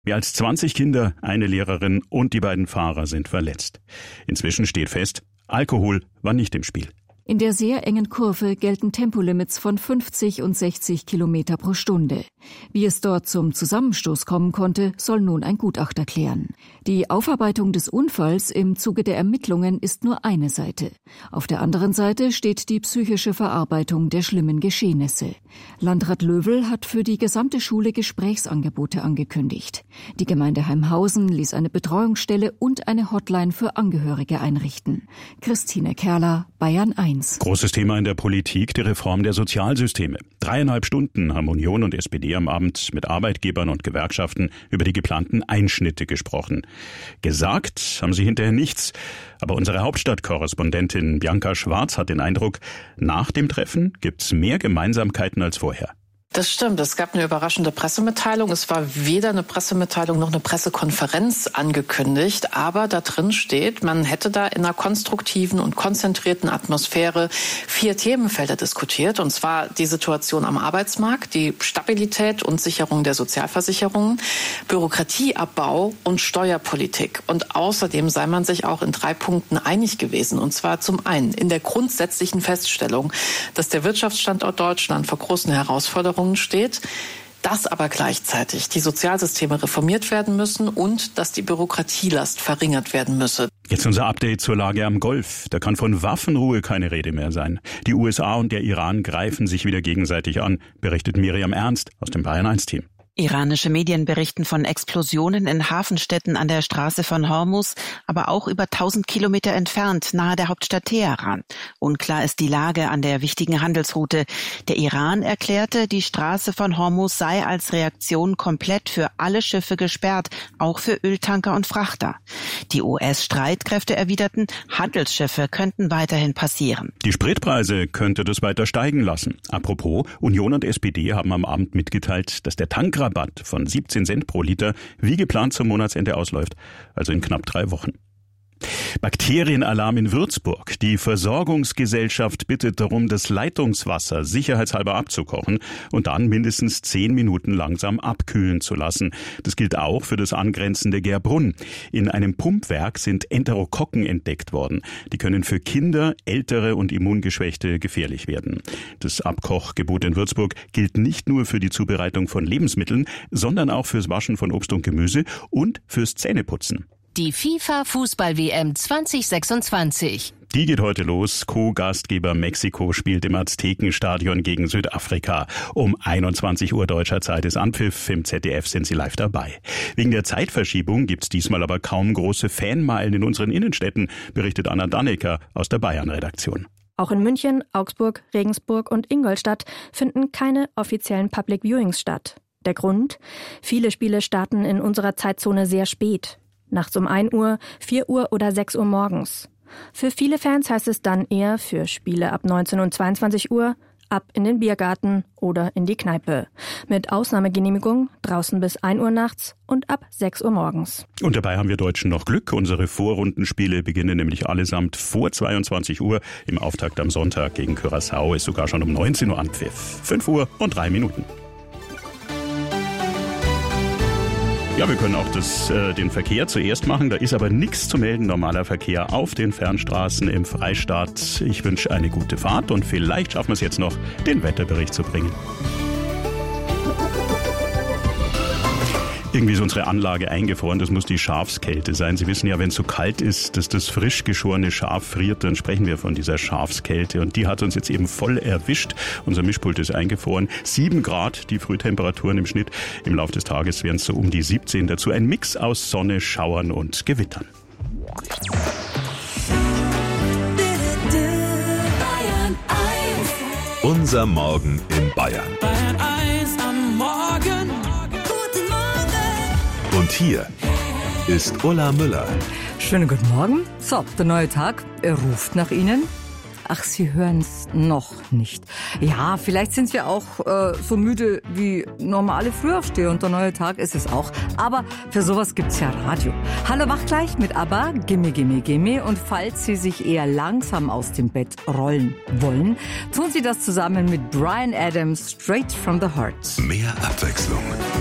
Mehr als 20 Kinder, eine Lehrerin und die beiden Fahrer sind verletzt. Inzwischen steht fest, Alkohol war nicht im Spiel. In der sehr engen Kurve gelten Tempolimits von 50 und 60 Kilometer pro Stunde. Wie es dort zum Zusammenstoß kommen konnte, soll nun ein Gutachter klären. Die Aufarbeitung des Unfalls im Zuge der Ermittlungen ist nur eine Seite. Auf der anderen Seite steht die psychische Verarbeitung der schlimmen Geschehnisse. Landrat Löwel hat für die gesamte Schule Gesprächsangebote angekündigt. Die Gemeinde Heimhausen ließ eine Betreuungsstelle und eine Hotline für Angehörige einrichten. Christine Kerler, Bayern 1. Großes Thema in der Politik, die Reform der Sozialsysteme. 3,5 Stunden haben Union und SPD am Abend mit Arbeitgebern und Gewerkschaften über die geplanten Einschnitte gesprochen. Gesagt haben sie hinterher nichts. Aber unsere Hauptstadtkorrespondentin Bianca Schwarz hat den Eindruck, nach dem Treffen gibt's mehr Gemeinsamkeiten als vorher. Das stimmt. Es gab eine überraschende Pressemitteilung. Es war weder eine Pressemitteilung noch eine Pressekonferenz angekündigt. Aber da drin steht, man hätte da in einer konstruktiven und konzentrierten Atmosphäre 4 Themenfelder diskutiert. Und zwar die Situation am Arbeitsmarkt, die Stabilität und Sicherung der Sozialversicherungen, Bürokratieabbau und Steuerpolitik. Und außerdem sei man sich auch in 3 Punkten einig gewesen. Und zwar zum einen in der grundsätzlichen Feststellung, dass der Wirtschaftsstandort Deutschland vor großen Herausforderungen steht, dass aber gleichzeitig die Sozialsysteme reformiert werden müssen und dass die Bürokratielast verringert werden müsse. Jetzt unser Update zur Lage am Golf. Da kann von Waffenruhe keine Rede mehr sein. Die USA und der Iran greifen sich wieder gegenseitig an, berichtet Miriam Ernst aus dem Bayern 1-Team. Iranische Medien berichten von Explosionen in Hafenstädten an der Straße von Hormuz, aber auch über 1000 Kilometer entfernt, nahe der Hauptstadt Teheran. Unklar ist die Lage an der wichtigen Handelsroute. Der Iran erklärte, die Straße von Hormuz sei als Reaktion komplett für alle Schiffe gesperrt, auch für Öltanker und Frachter. Die US-Streitkräfte erwiderten, Handelsschiffe könnten weiterhin passieren. Die Spritpreise könnte das weiter steigen lassen. Apropos, Union und SPD haben am Abend mitgeteilt, dass der Tankrabatt von 17 Cent pro Liter wie geplant zum Monatsende ausläuft, also in knapp 3 Wochen. Bakterienalarm in Würzburg. Die Versorgungsgesellschaft bittet darum, das Leitungswasser sicherheitshalber abzukochen und dann mindestens 10 Minuten langsam abkühlen zu lassen. Das gilt auch für das angrenzende Gerbrunn. In einem Pumpwerk sind Enterokokken entdeckt worden. Die können für Kinder, Ältere und Immungeschwächte gefährlich werden. Das Abkochgebot in Würzburg gilt nicht nur für die Zubereitung von Lebensmitteln, sondern auch fürs Waschen von Obst und Gemüse und fürs Zähneputzen. Die FIFA-Fußball-WM 2026. Die geht heute los. Co-Gastgeber Mexiko spielt im Aztekenstadion gegen Südafrika. Um 21 Uhr deutscher Zeit ist Anpfiff. Im ZDF sind sie live dabei. Wegen der Zeitverschiebung gibt's diesmal aber kaum große Fanmeilen in unseren Innenstädten, berichtet Anna Dannecker aus der Bayern-Redaktion. Auch in München, Augsburg, Regensburg und Ingolstadt finden keine offiziellen Public Viewings statt. Der Grund? Viele Spiele starten in unserer Zeitzone sehr spät. Nachts um 1 Uhr, 4 Uhr oder 6 Uhr morgens. Für viele Fans heißt es dann eher für Spiele ab 19 und 22 Uhr, ab in den Biergarten oder in die Kneipe. Mit Ausnahmegenehmigung draußen bis 1 Uhr nachts und ab 6 Uhr morgens. Und dabei haben wir Deutschen noch Glück. Unsere Vorrundenspiele beginnen nämlich allesamt vor 22 Uhr. Im Auftakt am Sonntag gegen Curaçao ist sogar schon um 19 Uhr Anpfiff. 5 Uhr und 3 Minuten. Ja, wir können auch den Verkehr zuerst machen. Da ist aber nichts zu melden. Normaler Verkehr auf den Fernstraßen im Freistaat. Ich wünsche eine gute Fahrt und vielleicht schaffen wir es jetzt noch, den Wetterbericht zu bringen. Irgendwie ist unsere Anlage eingefroren, das muss die Schafskälte sein. Sie wissen ja, wenn es so kalt ist, dass das frisch geschorene Schaf friert, dann sprechen wir von dieser Schafskälte. Und die hat uns jetzt eben voll erwischt. Unser Mischpult ist eingefroren. 7 Grad, die Frühtemperaturen im Schnitt. Im Laufe des Tages wären es so um die 17. Dazu ein Mix aus Sonne, Schauern und Gewittern. Unser Morgen in Bayern. Bayern 1 am Morgen. Und hier ist Ulla Müller. Schönen guten Morgen. So, der neue Tag, er ruft nach Ihnen. Ach, Sie hören's noch nicht. Ja, vielleicht sind wir auch so müde wie normale Frühaufsteher und der neue Tag ist es auch. Aber für sowas gibt's ja Radio. Hallo, wach gleich mit ABBA, Gimme, Gimme, Gimme. Und falls Sie sich eher langsam aus dem Bett rollen wollen, tun Sie das zusammen mit Bryan Adams, Straight from the Heart. Mehr Abwechslung